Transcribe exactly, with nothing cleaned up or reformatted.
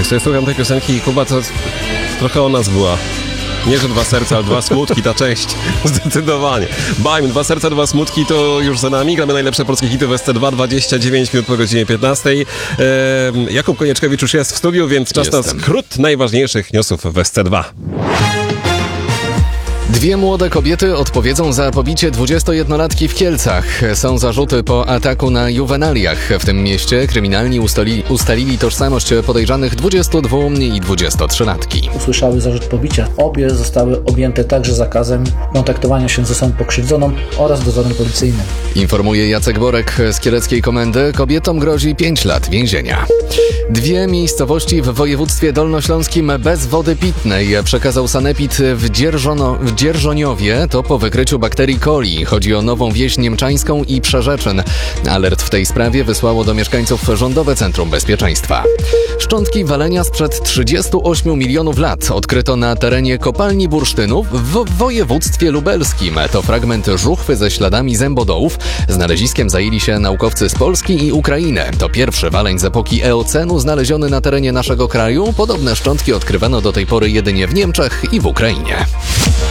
Jak sobie słucham tej piosenki, Kuba, to trochę o nas była. Nie, że dwa serca, ale dwa smutki, ta część. Zdecydowanie. Bajmy, dwa serca, dwa smutki to już za nami. Gramy najlepsze polskie hity w S C dwa, dwadzieścia dziewięć minut po godzinie piętnastej. Eee, Jakub Konieczkiewicz już jest w studiu, więc czas Jestem. na skrót najważniejszych newsów w S C dwa. Dwie młode kobiety odpowiedzą za pobicie dwudziestojednolatki w Kielcach. Są zarzuty po ataku na juwenaliach. W tym mieście kryminalni ustali, ustalili tożsamość podejrzanych dwudziestu dwóch i dwudziestotrzylatki. Usłyszały zarzut pobicia. Obie zostały objęte także zakazem kontaktowania się ze osobą pokrzywdzoną oraz dozorem policyjnym. Informuje Jacek Borek z Kieleckiej Komendy. Kobietom grozi pięć lat więzienia. Dwie miejscowości w województwie dolnośląskim bez wody pitnej przekazał sanepid w, Dzierżono, w Dzierżoniowie. To po wykryciu bakterii coli. Chodzi o Nową Wieś Niemczańską i Przerzeczyn. Alert w tej sprawie wysłało do mieszkańców Rządowe Centrum Bezpieczeństwa. Szczątki walenia sprzed trzydziestu ośmiu milionów lat odkryto na terenie kopalni bursztynów w województwie lubelskim. To fragment żuchwy ze śladami zębodołów. Znaleziskiem zajęli się naukowcy z Polski i Ukrainy. To pierwszy waleń z epoki Eocenu znaleziony na terenie naszego kraju. Podobne szczątki odkrywano do tej pory jedynie w Niemczech i w Ukrainie.